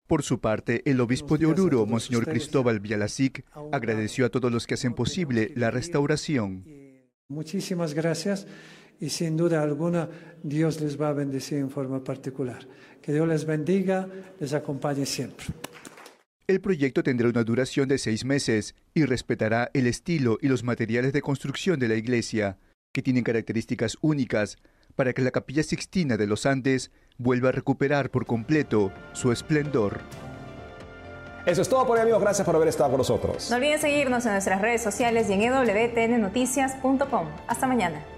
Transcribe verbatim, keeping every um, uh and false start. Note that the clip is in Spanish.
Por su parte, el obispo de Oruro, Monseñor Cristóbal Villalacik, agradeció a todos los que hacen posible la restauración. Muchísimas gracias y sin duda alguna Dios les va a bendecir en forma particular. Que Dios les bendiga, les acompañe siempre. El proyecto tendrá una duración de seis meses y respetará el estilo y los materiales de construcción de la iglesia, que tienen características únicas, para que la Capilla Sixtina de los Andes vuelva a recuperar por completo su esplendor. Eso es todo por hoy, amigos. Gracias por haber estado con nosotros. No olviden seguirnos en nuestras redes sociales y en e w t n noticias punto com. Hasta mañana.